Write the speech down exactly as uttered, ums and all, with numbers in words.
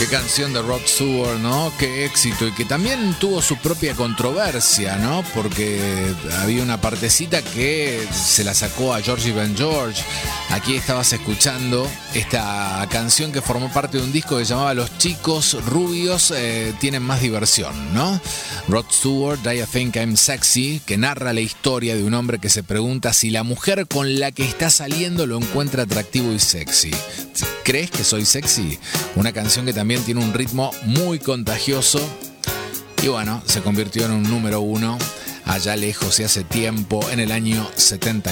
Qué canción de Rod Stewart, ¿no? Qué éxito. Y que también tuvo su propia controversia, ¿no? Porque había una partecita que se la sacó a Georgie Ben George. Aquí estabas escuchando esta canción que formó parte de un disco que se llamaba Los chicos rubios eh, tienen más diversión, ¿no? Rod Stewart, Do You Think I'm Sexy, que narra la historia de un hombre que se pregunta si la mujer con la que está saliendo lo encuentra atractivo y sexy. ¿Crees que soy sexy? Una canción que también tiene un ritmo muy contagioso y bueno, se convirtió en un número uno allá lejos y hace tiempo, en el año setenta.